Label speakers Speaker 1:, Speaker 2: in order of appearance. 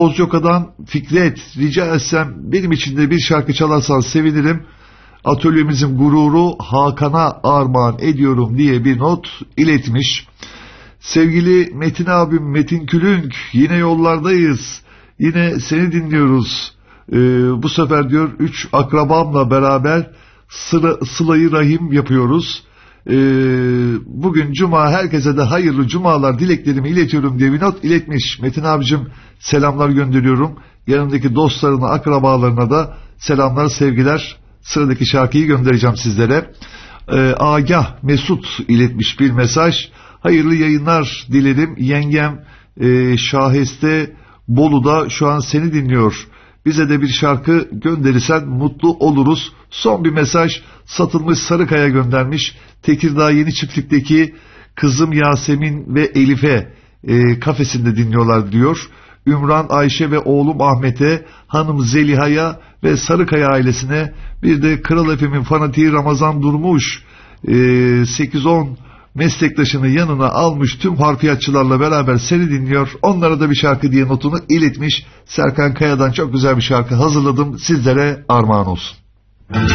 Speaker 1: Bozyoka'dan Fikret, rica etsem benim için de bir şarkı çalarsan sevinirim. Atölyemizin gururu Hakan'a armağan ediyorum diye bir not iletmiş. Sevgili Metin abim Metin Külünk, yine yollardayız. Yine seni dinliyoruz. Bu sefer diyor 3 akrabamla beraber sıla-i rahim yapıyoruz. Bugün cuma, herkese de hayırlı cumalar dileklerimi iletiyorum diye bir not iletmiş. Metin abicim selamlar gönderiyorum. Yanındaki dostlarına, akrabalarına da selamlar, sevgiler. Sıradaki şarkıyı göndereceğim sizlere. Agah Mesut iletmiş bir mesaj. Hayırlı yayınlar dilerim. Yengem Şahiste Bolu'da şu an seni dinliyor. Bize de bir şarkı gönderirsen mutlu oluruz. Son bir mesaj Satılmış Sarıkaya göndermiş. Tekirdağ Yeni Çiftlik'teki kızım Yasemin ve Elif'e kafesinde dinliyorlar diyor. Ümran, Ayşe ve oğlum Ahmet'e, hanım Zeliha'ya ve Sarıkaya ailesine, bir de Kral FM'in fanatiği Ramazan Durmuş 8-10 meslektaşını yanına almış, tüm harfiyatçılarla beraber seni dinliyor. Onlara da bir şarkı diye notunu iletmiş. Serkan Kaya'dan çok güzel bir şarkı hazırladım, sizlere armağan olsun.